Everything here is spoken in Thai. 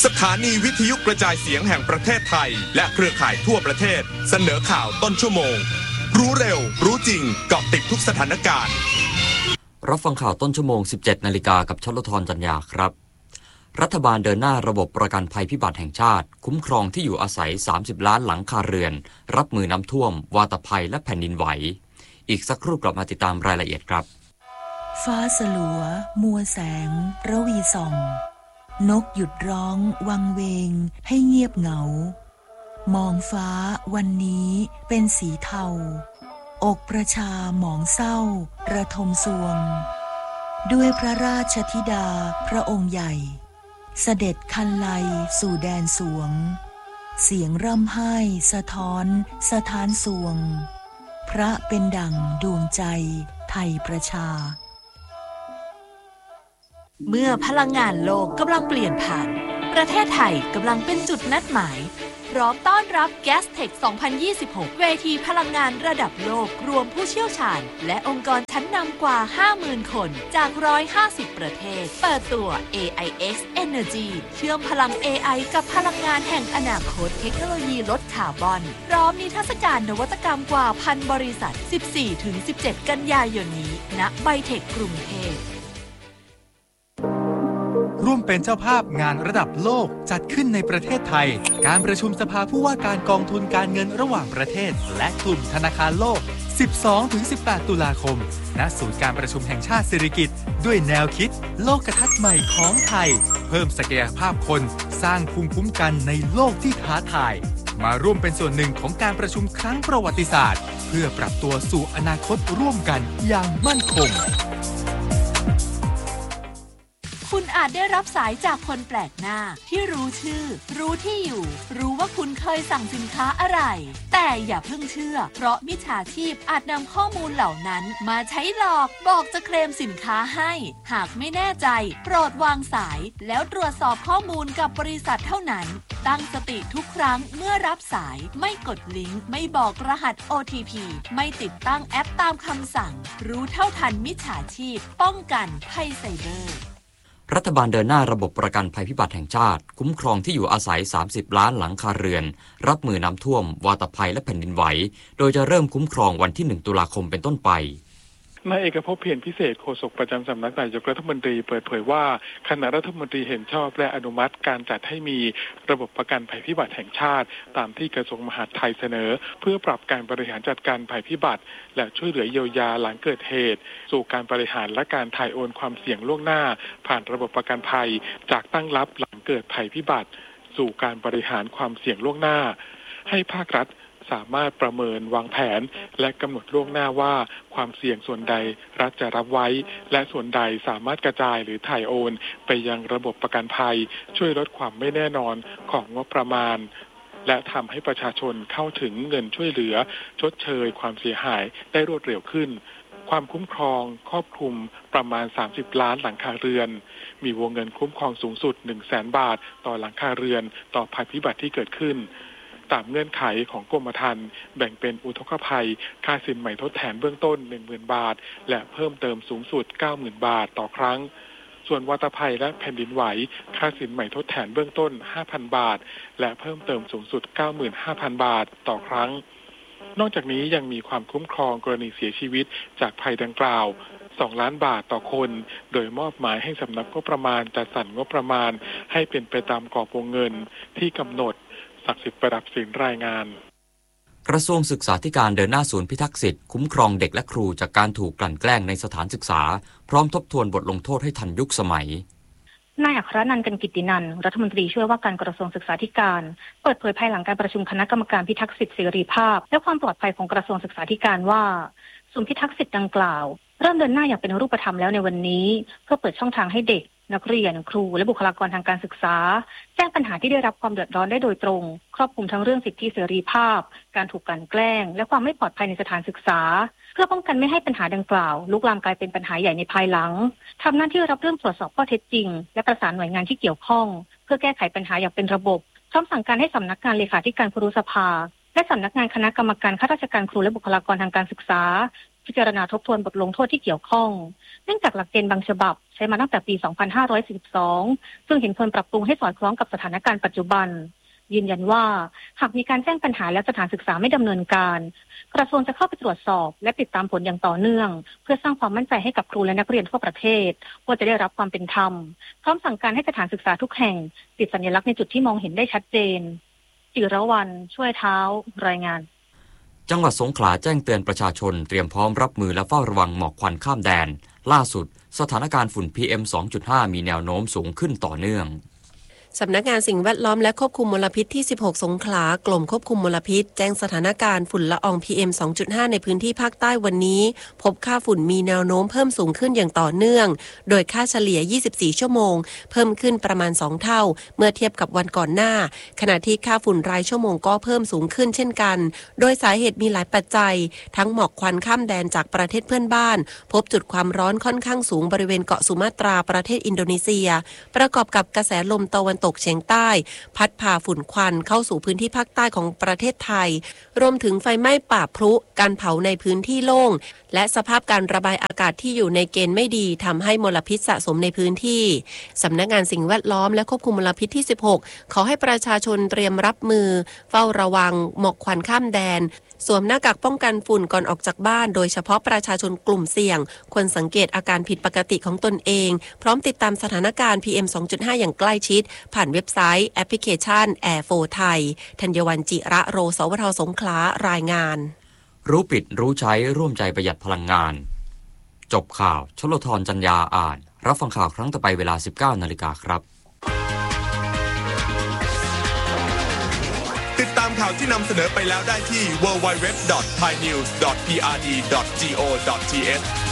สถานีวิทยุกระจายเสียงแห่งประเทศไทยและเครือข่ายทั่วประเทศเสนอข่าวต้นชั่วโมงรู้เร็วรู้จริงเกาะติดทุกสถานการณ์รับฟังข่าวต้นชั่วโมง 17 นาฬิกากับชลธรจันยาครับรัฐบาลเดินหน้าระบบประกันภัยพิบัติแห่งชาติคุ้มครองที่อยู่อาศัย30ล้านหลังคาเรือนรับมือน้ำท่วมวาตภัยและแผ่นดินไหวอีกสักครู่กลับมาติดตามรายละเอียดครับฟ้าสลัวมัวแสงระวีส่องนกหยุดร้องวังเวงให้เงียบเหงามองฟ้าวันนี้เป็นสีเทาอกประชาหมองเศร้าระทมสวงด้วยพระราชธิดาพระองค์ใหญ่เสด็จคันไลสู่แดนสวงเสียงร่ำไห้สะท้อนสถานสวงพระเป็นดั่งดวงใจไทยประชาเมื่อพลังงานโลกกำลังเปลี่ยนผ่านประเทศไทยกำลังเป็นจุดนัดหมายพร้อมต้อนรับ Gastech 2026 เวทีพลังงานระดับโลกรวมผู้เชี่ยวชาญและองค์กรชั้นนำกว่า 50,000 คนจาก150 ประเทศเปิดตัว AIX Energy เชื่อมพลัง AI กับพลังงานแห่งอนาคตเทคโนโลยีลดคาร์บอนพร้อมนิทรรศการนวัตกรรมกว่า 1,000 บริษัท 14-17 กันยายนนี้ณไบเทคกรุงเทพร่วมเป็นเจ้าภาพงานระดับโลกจัดขึ้นในประเทศไทยการประชุมสภาผู้ว่าการกองทุนการเงินระหว่างประเทศและกลุ่มธนาคารโลก 12-18 ตุลาคมณศูนย์การประชุมแห่งชาติสิริกิติ์ด้วยแนวคิดโลกทัศน์ใหม่ของไทยเพิ่มศักยภาพคนสร้างภูมิคุ้มกันในโลกที่ท้าทายมาร่วมเป็นส่วนหนึ่งของการประชุมครั้งประวัติศาสตร์เพื่อปรับตัวสู่อนาคตร่วมกันอย่างมั่นคงคุณอาจได้รับสายจากคนแปลกหน้าที่รู้ชื่อรู้ที่อยู่รู้ว่าคุณเคยสั่งสินค้าอะไรแต่อย่าเพิ่งเชื่อเพราะมิจฉาชีพอาจนำข้อมูลเหล่านั้นมาใช้หลอกบอกจะเคลมสินค้าให้หากไม่แน่ใจโปรดวางสายแล้วตรวจสอบข้อมูลกับบริษัทเท่านั้นตั้งสติทุกครั้งเมื่อรับสายไม่กดลิงก์ไม่บอกรหัส OTP ไม่ติดตั้งแอปตามคำสั่งรู้เท่าทันมิจฉาชีพป้องกันภัยไซเบอร์รัฐบาลเดินหน้าระบบประกันภัยพิบัติแห่งชาติคุ้มครองที่อยู่อาศัย30ล้านหลังคาเรือนรับมือน้ำท่วมวาตภัยและแผ่นดินไหวโดยจะเริ่มคุ้มครองวันที่1ตุลาคมเป็นต้นไปนายเอกภพ เพียรพิเศษโฆษกประจำสำนักนายกรัฐมนตรีเปิดเผยว่าคณะรัฐมนตรีเห็นชอบและอนุมัติการจัดให้มีระบบประกันภัยพิบัติแห่งชาติตามที่กระทรวงมหาดไทยเสนอเพื่อปรับการบริหารจัดการภัยพิบัติและช่วยเหลือเยียวยาหลังเกิดเหตุสู่การบริหารและการถ่ายโอนความเสี่ยงล่วงหน้าผ่านระบบประกันภัยจากตั้งรับหลังเกิดภัยพิบัติสู่การบริหารความเสี่ยงล่วงหน้าให้ภาครัฐสามารถประเมินวางแผนและกำหนดล่วงหน้าว่าความเสี่ยงส่วนใดรัฐจะรับไว้และส่วนใดสามารถกระจายหรือถ่ายโอนไปยังระบบประกันภัยช่วยลดความไม่แน่นอนของงบประมาณและทำให้ประชาชนเข้าถึงเงินช่วยเหลือชดเชยความเสียหายได้รวดเร็วขึ้นความคุ้มครองครอบคลุมประมาณ30ล้านหลังคาเรือนมีวงเงินคุ้มครองสูงสุด 100,000 บาทต่อหลังคาเรือนต่อภัยพิบัติที่เกิดขึ้นตามเงื่อนไขของกรมธรรม์แบ่งเป็นอุทกภัยค่าสินใหม่ทดแทนเบื้องต้น 10,000 บาทและเพิ่มเติมสูงสุด 90,000 บาทต่อครั้งส่วนวาตภัยและแผ่นดินไหวค่าสินใหม่ทดแทนเบื้องต้น 5,000 บาทและเพิ่มเติมสูงสุด 95,000 บาทต่อครั้งนอกจากนี้ยังมีความคุ้มครองกรณีเสียชีวิตจากภัยดังกล่าว2 ล้านบาทต่อคนโดยมอบหมายให้สำนักงบประมาณจัดสรรงบประมาณให้เป็นไปตามกรอบวงเงินที่กำหนดศักดิ์สิทธิ์ประดับศิลป์รายงานกระทรวงศึกษาธิการเดินหน้าศูนย์พิทักษ์สิทธิ์คุ้มครองเด็กและครูจากการถูกกลั่นแกล้งในสถานศึกษาพร้อมทบทวนบทลงโทษให้ทันยุคสมัยนายอัครนันท์ กันกิตตินันท์รัฐมนตรีช่วยว่าการกระทรวงศึกษาธิการเปิดเผยภายหลังการประชุมคณะกรรมการพิทักษ์สิทธิเสรีภาพและความปลอดภัยของกระทรวงศึกษาธิการว่าศูนย์พิทักษ์สิทธิ์ดังกล่าวเริ่มเดินหน้าอย่างเป็นรูปธรรมแล้วในวันนี้เพื่อเปิดช่องทางให้เด็กนักเรียนครูและบุคลากรทางการศึกษาแจ้งปัญหาที่ได้รับความเดือดร้อนได้โดยตรงครอบคลุมทั้งเรื่องสิทธิเสรีภาพการถูกกลั่นแกล้งและความไม่ปลอดภัยในสถานศึกษาเพื่อป้องกันไม่ให้ปัญหาดังกล่าวลุกลามกลายเป็นปัญหาใหญ่ในภายหลังทำหน้าที่รับเรื่องตรวจสอบข้อเท็จจริงและประสานหน่วยงานที่เกี่ยวข้องเพื่อแก้ไขปัญหาอย่างเป็นระบบพร้อมสั่งการให้สำนักงานเลขาธิการครุสภาและสำนักงานคณะกรรมการข้าราชการครูและบุคลากรทางการศึกษาพิจารณาทบทวนบทลงโทษที่เกี่ยวข้องเนื่องจากหลักเกณฑ์บางฉบับใช้มาตั้งแต่ปี 2542 ซึ่งเห็นควรปรับปรุงให้สอดคล้องกับสถานการณ์ปัจจุบันยืนยันว่าหากมีการแจ้งปัญหาและสถานศึกษาไม่ดำเนินการกระทรวงจะเข้าไปตรวจสอบและติดตามผลอย่างต่อเนื่องเพื่อสร้างความมั่นใจให้กับครูและนักเรียนทั่วประเทศว่าจะได้รับความเป็นธรรมพร้อมสั่งการให้สถานศึกษาทุกแห่งติดสัญลักษณ์ในจุดที่มองเห็นได้ชัดเจนจิรวรรณช่วยเท้ารายงานจังหวัดสงขลาแจ้งเตือนประชาชนเตรียมพร้อมรับมือและเฝ้าระวังหมอกควันข้ามแดนล่าสุดสถานการณ์ฝุ่น PM 2.5 มีแนวโน้มสูงขึ้นต่อเนื่องสำนักงานสิ่งแวดล้อมและควบคุมมลพิษที่ 16 สงขลากรมควบคุมมลพิษแจ้งสถานการณ์ฝุ่นละออง PM 2.5 ในพื้นที่ภาคใต้วันนี้พบค่าฝุ่นมีแนวโน้มเพิ่มสูงขึ้นอย่างต่อเนื่องโดยค่าเฉลี่ย 24 ชั่วโมงเพิ่มขึ้นประมาณ 2 เท่าเมื่อเทียบกับวันก่อนหน้าขณะที่ค่าฝุ่นรายชั่วโมงก็เพิ่มสูงขึ้นเช่นกันโดยสาเหตุมีหลายปัจจัยทั้งหมอกควันข้ามแดนจากประเทศเพื่อนบ้านพบจุดความร้อนค่อนข้างสูงบริเวณเกาะสุมาตราประเทศอินโดนีเซียประกอบกับกระแสลมตะวันตกเฉียงใต้พัดพาฝุ่นควันเข้าสู่พื้นที่ภาคใต้ของประเทศไทยรวมถึงไฟไหม้ป่าพลุการเผาในพื้นที่โล่งและสภาพการระบายอากาศที่อยู่ในเกณฑ์ไม่ดีทำให้มลพิษสะสมในพื้นที่สำนักงานสิ่งแวดล้อมและควบคุมมลพิษที่ 16 ขอให้ประชาชนเตรียมรับมือเฝ้าระวังหมอกควันข้ามแดนสวมหน้ากากป้องกันฝุ่นก่อนออกจากบ้านโดยเฉพาะประชาชนกลุ่มเสี่ยงควรสังเกตอาการผิดปกติของตนเองพร้อมติดตามสถานการณ์ PM 2.5 อย่างใกล้ชิดผ่านเว็บไซต์แอปพลิเคชัน Air4 ไทยธัญวรรณจิระโรสวทสงขลารายงานรู้ปิดรู้ใช้ร่วมใจประหยัดพลังงานจบข่าวชลธรจัญญาอ่านรับฟังข่าวครั้งต่อไปเวลา 19 นาฬิกาครับติดตามข่าวที่นำเสนอไปแล้วได้ที่ www.thainews.prd.go.th